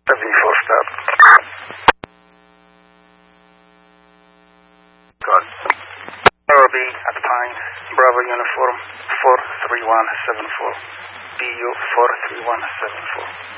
74 start. Good. RB at Pine, Bravo Uniform 43174. BU 43174.